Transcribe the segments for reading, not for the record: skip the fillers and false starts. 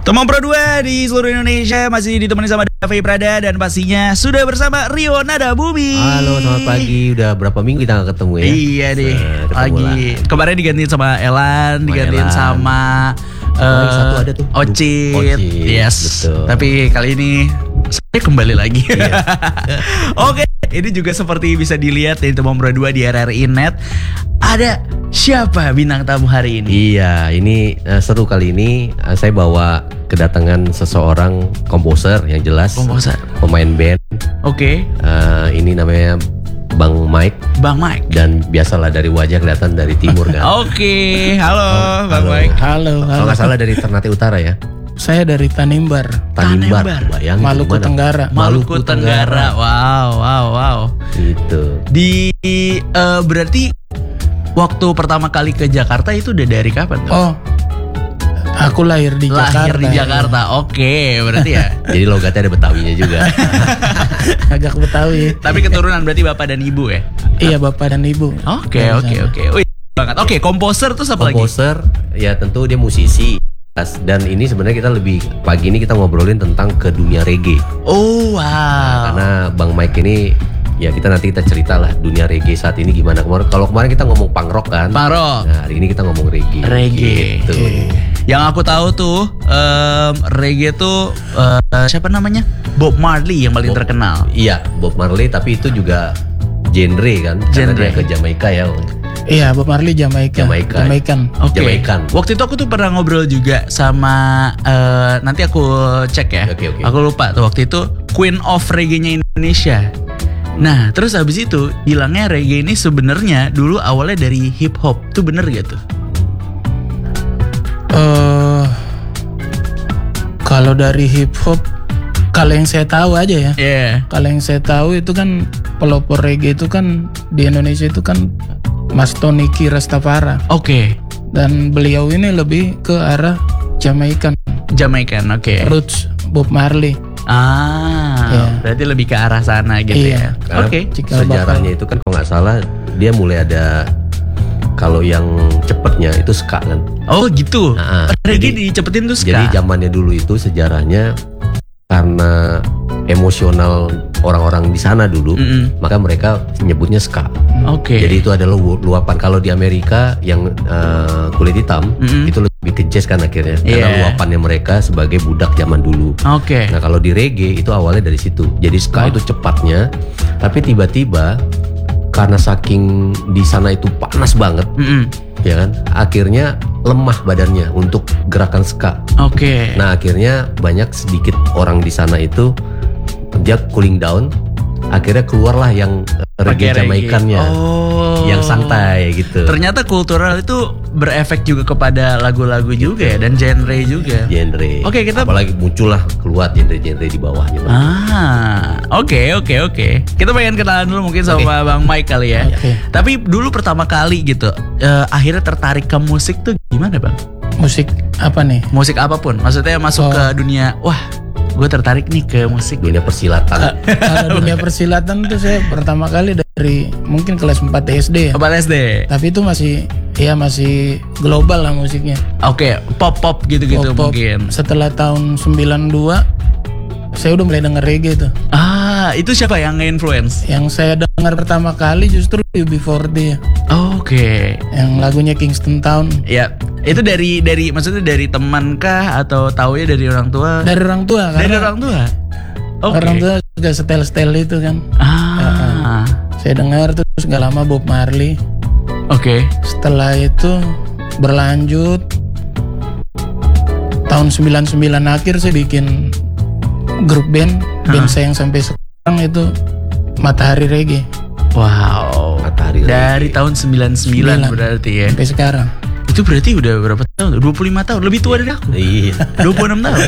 Teman Pro 2 di seluruh Indonesia masih ditemani sama Davi Prada dan pastinya sudah bersama Rio Nada Bumi. Halo, selamat pagi. Udah berapa minggu kita gak ketemu ya? Iya deh, lagi. Kemarin digantiin sama Elan, digantiin sama satu ada tuh. Ocit. Yes. Betul. Tapi kali ini saya kembali lagi. Iya. Oke, ini juga seperti bisa dilihat dari Teman Pro 2 di RRI Net. Ada siapa bintang tamu hari ini? Iya, ini seru kali ini. Saya bawa kedatangan seseorang komposer yang jelas. Komposer. Pemain band. Oke. Ini namanya Bang Mike. Bang Mike. Dan biasalah dari wajah kelihatan dari timur kan. Oke, halo Bang Mike. Halo. Kalau nggak salah dari Ternate Utara ya. Saya dari Tanimbar. Tanimbar. Bayangin Maluku gimana? Tenggara. Maluku Tenggara. Wow. Gitu. Di berarti waktu pertama kali ke Jakarta itu udah dari kapan tuh? Oh, aku lahir di Jakarta. Lahir di Jakarta. Oke, berarti ya. Jadi logatnya ada Betawinya juga. Agak Betawi. Tapi keturunan berarti bapak dan ibu ya? Iya, bapak dan ibu. Oke. Wih, banget. Oke, komposer tuh apa lagi? Komposer ya tentu dia musisi. Dan ini sebenarnya kita lebih pagi ini kita ngobrolin tentang ke dunia reggae. Oh, wow. Karena Bang Mike ini ya kita cerita lah dunia reggae saat ini gimana. Kalau kemarin kita ngomong punk rock kan. Punk rock. Nah, hari ini kita ngomong reggae. Reggae. Gitu. Yang aku tahu tuh reggae tuh siapa namanya? Bob Marley yang paling terkenal. Iya, Bob Marley, tapi itu juga genre kan. Karena dia ke Jamaika ya. Iya, Bob Marley Jamaican. Oke. Jamaican. Waktu itu aku tuh pernah ngobrol juga sama nanti aku cek ya. Oke. Aku lupa tuh waktu itu Queen of Reggae-nya Indonesia. Nah, terus habis itu bilangnya reggae ini sebenarnya dulu awalnya dari hip hop. Tuh bener gak tuh? Kalau dari hip hop, kalau yang saya tahu aja ya. Iya. Kalau yang saya tahu itu kan pelopor reggae itu kan di Indonesia itu kan Mas Toniki Rastafara. Oke. Dan beliau ini lebih ke arah Jamaican. Oke. Roots Bob Marley. Iya. Berarti lebih ke arah sana gitu ya. Karena Oke. sejarahnya itu kan kalau nggak salah dia mulai ada kalau yang cepetnya itu ska kan. Oh gitu. Nah, reggae dicepetin tuh ska. Jadi zamannya dulu itu sejarahnya karena emosional orang-orang di sana dulu, maka mereka nyebutnya ska. Oke. Jadi itu adalah luapan. Kalau di Amerika yang kulit hitam itu lebih ke jazz kan akhirnya, karena luapannya mereka sebagai budak zaman dulu. Oke. Nah kalau di reggae itu awalnya dari situ. Jadi ska itu cepatnya, tapi tiba-tiba karena saking di sana itu panas banget, ya kan, akhirnya lemah badannya untuk gerakan ska. Oke. Nah akhirnya banyak sedikit orang di sana itu dia cooling down, akhirnya keluarlah yang reggae Jamaikannya, yang santai gitu. Ternyata kultural itu berefek juga kepada lagu-lagu juga ya, dan genre juga. Genre. Oke, kita apalagi muncullah keluar genre-genre di bawahnya. Oke. Kita pengen kenalan dulu mungkin sama Bang Mike kali ya. Oke. Tapi dulu pertama kali gitu, akhirnya tertarik ke musik tuh gimana Bang? Musik apa nih? Musik apapun, maksudnya masuk ke dunia, wah gue tertarik nih ke musik. Dunia persilatan. Kalau dunia persilatan tuh saya pertama kali dari mungkin kelas 4 SD ya. 4 SD. Tapi itu masih global lah musiknya. Oke, pop gitu-gitu Pop-pop. mungkin. Setelah tahun 92 saya udah mulai denger reggae tuh. Itu siapa yang nge-influence? Yang saya dengar pertama kali justru UB40 ya. Oke. Yang lagunya Kingston Town. Ya, itu dari maksudnya dari teman kah atau taunya dari orang tua? Dari orang tua kan. Dari orang tua. Oke. Orang tua juga setel-setel itu kan. Saya dengar terus gak lama Bob Marley. Oke. Setelah itu berlanjut tahun 99 akhir saya bikin grup band saya yang sampai sekarang itu Matahari Reggae. Wow. Matahari Dari tahun 99 berarti ya. Sampai sekarang. Itu berarti udah berapa tahun? 25 tahun, lebih tua dari aku. Iya. 26 tahun.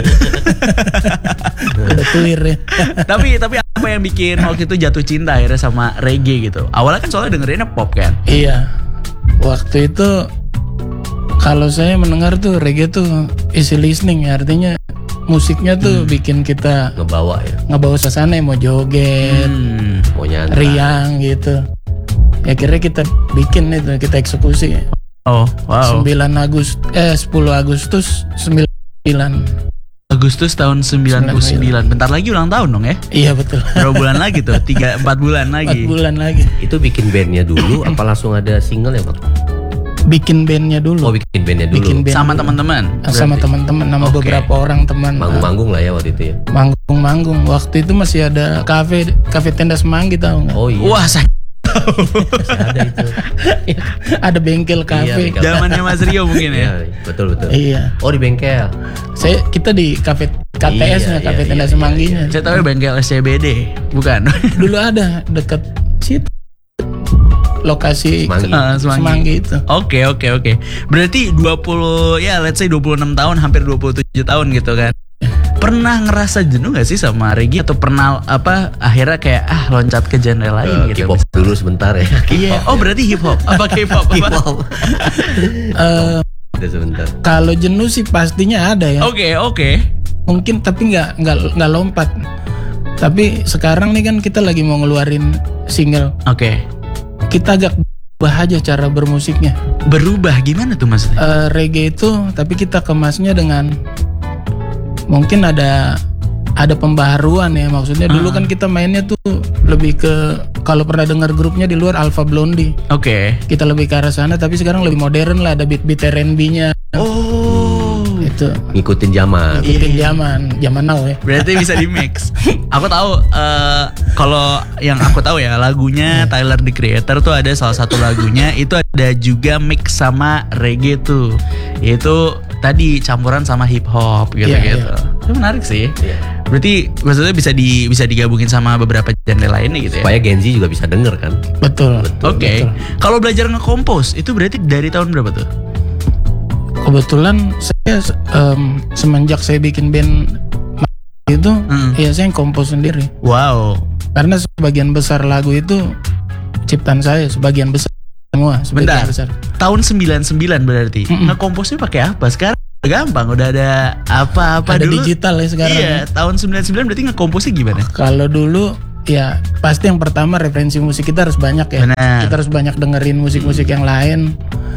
Udah tuir ya. tapi apa yang bikin waktu itu jatuh cinta akhirnya sama reggae gitu? Awalnya kan soalnya dengerinnya pop kan? Iya. Waktu itu kalau saya mendengar tuh reggae tuh easy listening ya, artinya musiknya tuh bikin kita ngebawa suasana, mau joget, mau nyantai, riang gitu. Ya akhirnya kita bikin itu, kita eksekusi. Oh, wow. 10 Agustus 99. Agustus tahun 99. Bentar lagi ulang tahun dong ya? Iya betul. Berapa bulan lagi tuh? 4 bulan lagi. 4 bulan lagi. Itu bikin bandnya dulu apa langsung ada single ya Bang? Bikin bandnya dulu. Oh bikin bandnya dulu. Bikin band Sama dulu. teman-teman. Sama teman-teman, nama Oke. beberapa orang teman. Manggung-manggung lah ya waktu itu ya. Manggung. Waktu itu masih ada kafe Tenda Semanggi, tahu nggak? Oh iya. Wah, saya Masih ada itu. Ada bengkel kafe. bengkel. zamannya Mas Rio mungkin ya. Iya, betul. Iya. Oh di bengkel. Kita di kafe KTS-nya, Iya, kafe iya, Tenda iya, Semangginya. Saya tahu bengkel SCBD, bukan? Dulu ada dekat situ. Lokasi Semanggi. Semanggi itu. Oke. Berarti 20 ya let's say 26 tahun, hampir 27 tahun gitu kan. Pernah ngerasa jenuh gak sih sama reggae atau pernah akhirnya kayak loncat ke genre lain gitu? K-pop dulu sebentar ya. Iya. Oh, berarti hip hop. Apa K-pop? K-pop. Udah sebentar. Kalau jenuh sih pastinya ada ya. Oke. Mungkin tapi nggak lompat. Tapi sekarang nih kan kita lagi mau ngeluarin single. Oke. Kita agak berubah aja cara bermusiknya. Berubah gimana tuh maksudnya? Reggae itu tapi kita kemasnya dengan mungkin ada pembaharuan ya, maksudnya dulu kan kita mainnya tuh lebih ke, kalau pernah dengar grupnya di luar Alpha Blondy, Oke. kita lebih ke arah sana, tapi sekarang lebih modern lah, ada beat R&B-nya. Oh. Itu Ngikutin zaman. ikutin zaman now ya. Berarti bisa di mix. Aku tahu kalau yang aku tahu ya lagunya Tyler the Creator tuh ada salah satu lagunya itu ada juga mix sama reggae tuh. Itu tadi campuran sama hip hop gitu-gitu. Itu menarik sih. Berarti maksudnya bisa digabungin sama beberapa genre lainnya gitu ya. Supaya Gen Z juga bisa denger kan. Betul. Oke. Kalau belajar nge-compose itu berarti dari tahun berapa tuh? Kebetulan saya semenjak saya bikin band itu, ya saya kompos sendiri. Wow. Karena sebagian besar lagu itu ciptaan saya, sebagian besar semua. Sebentar. Besar. Tahun 99 berarti. Nge-compose-nya pakai apa? Sekarang udah gampang, udah ada apa-apa Ada dulu. digital ya sekarang. Iya, tahun 99 berarti nge-compose-nya gimana? Kalau dulu ya pasti yang pertama referensi musik kita harus banyak ya. Benar. Kita harus banyak dengerin musik-musik yang lain.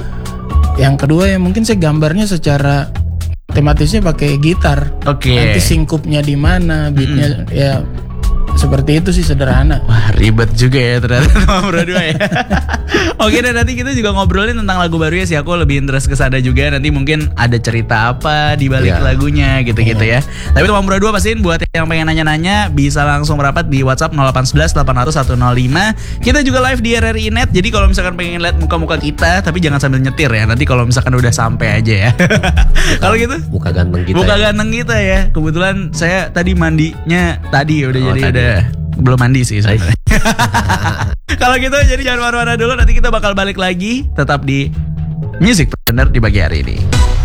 Yang kedua ya mungkin saya gambarnya secara tematisnya pakai gitar. Oke. Nanti singkupnya di mana, beatnya ya seperti itu sih, sederhana. Wah, ribet juga ya ternyata nomor 2 ya. Oke, dan nanti kita juga ngobrolin tentang lagu barunya sih. Aku lebih interest ke sana juga. Nanti mungkin ada cerita apa di balik lagunya gitu-gitu ya. Tapi nomor 2 pastiin buat yang pengen nanya-nanya bisa langsung merapat di WhatsApp 0811 800 105. Kita juga live di RRI Net. Jadi kalau misalkan pengen lihat muka-muka kita tapi jangan sambil nyetir ya. Nanti kalau misalkan udah sampai aja ya. Kalau gitu Muka ganteng kita. muka ganteng kita ya. Kebetulan saya tadi mandinya tadi udah jadi tadi. udah belum mandi sih sebenarnya. Kalau gitu jadi jangan marah-marah dulu, nanti kita bakal balik lagi tetap di Music Partner di pagi hari ini.